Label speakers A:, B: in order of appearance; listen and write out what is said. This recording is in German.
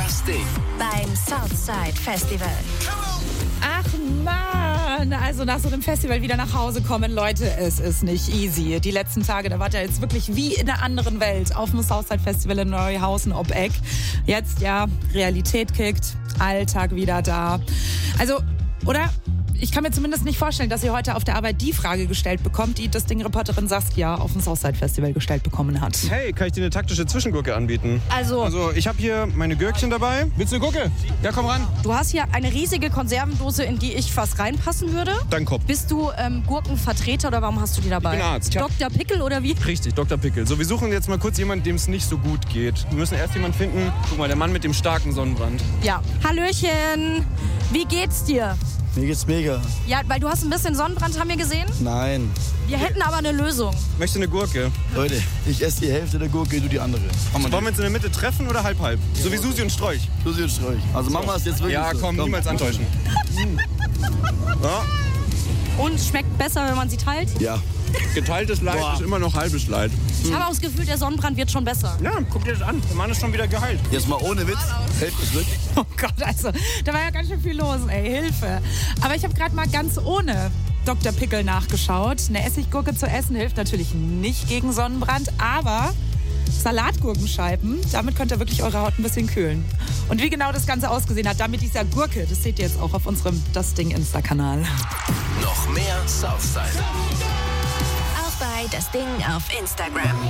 A: Das Ding.
B: Beim Southside Festival.
C: Ach Mann, also nach so einem Festival wieder nach Hause kommen, Leute, es ist nicht easy. Die letzten Tage, da wart ihr jetzt wirklich wie in einer anderen Welt auf dem Southside Festival in Neuhausen ob Eck. Jetzt, ja, Realität kickt, Alltag wieder da. Also, oder? Ich kann mir zumindest nicht vorstellen, dass ihr heute auf der Arbeit die Frage gestellt bekommt, die das Ding-Reporterin Saskia auf dem Southside Festival gestellt bekommen hat.
D: Hey, kann ich dir eine taktische Zwischengurke anbieten?
E: Also,
D: ich habe hier meine Gürkchen dabei. Willst du eine Gurke? Ja, komm ran.
E: du hast hier eine riesige Konservendose, in die ich fast reinpassen würde.
D: Dein Kopf.
E: Bist du Gurkenvertreter oder warum hast du die dabei?
D: Ich bin Arzt.
E: Dr. Pickel oder wie?
D: Richtig, Dr. Pickel. So, wir suchen jetzt mal kurz jemanden, dem es nicht so gut geht. Wir müssen erst jemanden finden. Guck mal, der Mann mit dem starken Sonnenbrand.
E: Ja. Hallöchen, wie geht's dir?
F: Mir geht's mega.
E: Ja, weil du hast ein bisschen Sonnenbrand, haben wir gesehen.
F: Nein.
E: Wir hätten aber eine Lösung.
D: Möchtest du eine Gurke?
F: Leute, ich esse die Hälfte der Gurke, du die andere.
D: Wollen wir uns in der Mitte treffen oder halb-halb? So wie Susi und Strolch.
F: Susi und Strolch. Also Mama ist jetzt wirklich
D: Ja,
F: so.
D: komm, niemals antäuschen. Ja,
E: Und schmeckt besser, wenn man sie teilt.
F: Ja.
D: geteiltes Leid ist immer noch halbes Leid.
E: Ich habe auch das Gefühl, der Sonnenbrand wird schon besser.
D: Ja, guck dir das an. Der Mann ist schon wieder geheilt.
F: Jetzt mal ohne Witz. Hilft es wirklich?
C: Oh Gott, also, da war ja ganz schön viel los, ey, Hilfe. Aber ich habe gerade mal ganz ohne Dr. Pickel nachgeschaut. Eine Essiggurke zu essen hilft natürlich nicht gegen Sonnenbrand, aber Salatgurkenscheiben, damit könnt ihr wirklich eure Haut ein bisschen kühlen. Und wie genau das Ganze ausgesehen hat, damit dieser Gurke, das seht ihr jetzt auch auf unserem Das Ding Insta-Kanal.
A: Noch mehr Southside.
B: Auch bei Das Ding auf Instagram.